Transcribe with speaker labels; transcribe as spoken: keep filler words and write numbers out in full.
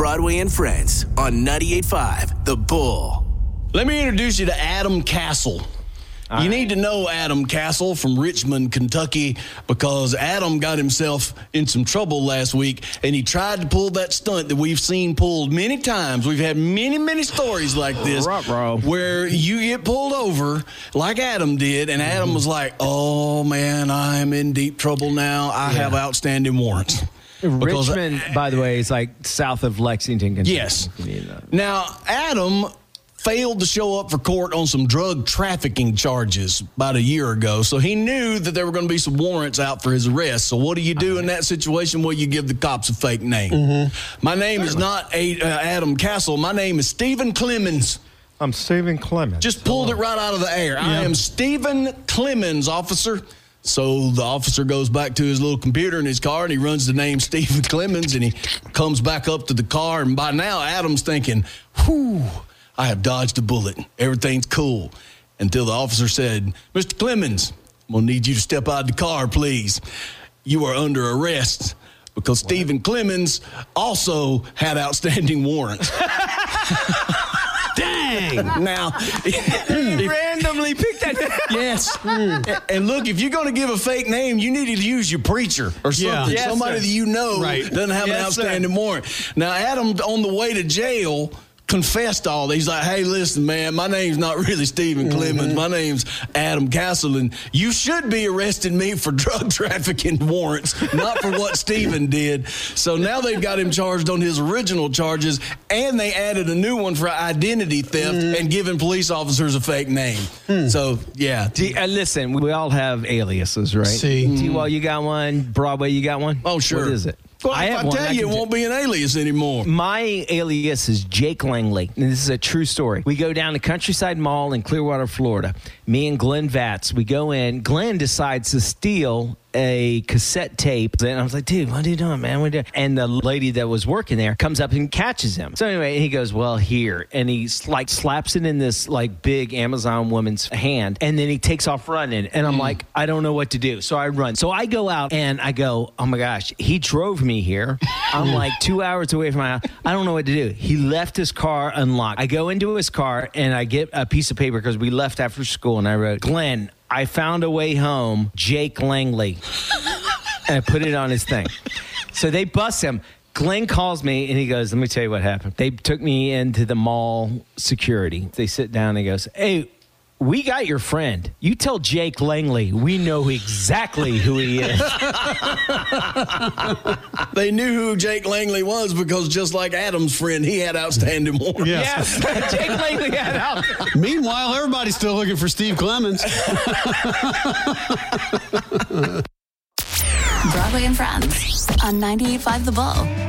Speaker 1: Broadway and Friends on ninety-eight point five The Bull.
Speaker 2: Let me introduce you to Adam Castle. All you right. need to know Adam Castle from Richmond, Kentucky, because Adam got himself in some trouble last week, and he tried to pull that stunt that we've seen pulled many times. We've had many, many stories like this
Speaker 3: Ruh-roh.
Speaker 2: where you get pulled over like Adam did, and Adam was like, oh, man, I am in deep trouble now. I yeah. have outstanding warrants.
Speaker 3: Because Richmond, I, by the way, is like south of Lexington, Kentucky.
Speaker 2: Yes. Now, Adam failed to show up for court on some drug trafficking charges about a year ago. So he knew that there were going to be some warrants out for his arrest. So what do you do in that situation? Well, you give the cops a fake name. Mm-hmm. My name is not a, uh, Adam Castle. My name is Stephen Clemens.
Speaker 4: I'm Stephen Clemens.
Speaker 2: Just pulled Hello. it right out of the air. Yeah. I am Stephen Clemens, officer. So the officer goes back to his little computer in his car, and he runs the name Stephen Clemens, and he comes back up to the car. And by now, Adam's thinking, whew, I have dodged a bullet. Everything's cool. Until the officer said, Mister Clemens, I'm going to need you to step out of the car, please. You are under arrest because what? Stephen Clemens also had outstanding warrants. Dang. Now,
Speaker 3: if, randomly picked that.
Speaker 2: Yes. Mm. And look, if you're going to give a fake name, you need to use your preacher or something. Yeah. Yes, Somebody sir. that you know right. doesn't have yes, an outstanding sir. warrant. Now, Adam, on the way to jail, confessed all. He's like, hey, listen, man, my name's not really Stephen Clemens. Mm-hmm. My name's Adam Castle, and you should be arresting me for drug trafficking warrants, not for what Stephen did. So now they've got him charged on his original charges, and they added a new one for identity theft mm. and giving police officers a fake name. Mm. So, yeah.
Speaker 3: Do you, uh, listen, we all have aliases, right?
Speaker 4: See.
Speaker 3: Mm. T-Wall, you got one? Broadway, you got one?
Speaker 2: Oh, sure.
Speaker 3: What is it?
Speaker 2: Well, I if I tell you, it won't be an alias anymore.
Speaker 3: My alias is Jake Langley, and this is a true story. We go down to Countryside Mall in Clearwater, Florida. Me and Glenn Vatz, we go in. Glenn decides to steal a cassette tape, and I was like, dude, what are you doing, man? What are you doing? And the lady that was working there comes up and catches him. So anyway, he goes, well, here. And he like slaps it in this like big Amazon woman's hand, and then he takes off running. And I'm mm. like, I don't know what to do. So I run. So I go out, and I go, oh my gosh, he drove me here. I'm like two hours away from my house. I don't know what to do. He left his car unlocked. I go into his car, and I get a piece of paper because we left after school, and I wrote, Glenn, I found a way home, Jake Langley. And I put it on his thing. So they bust him. Glenn calls me, and he goes, let me tell you what happened. They took me into the mall security. They sit down, and he goes, hey, we got your friend. You tell Jake Langley we know exactly who he is.
Speaker 2: They knew who Jake Langley was because just like Adam's friend, he had outstanding warrants.
Speaker 3: Yes, yes. Jake Langley had outstanding.
Speaker 4: Meanwhile, everybody's still looking for Steve Clemens.
Speaker 5: Broadway and Friends on ninety-eight point five The Bull.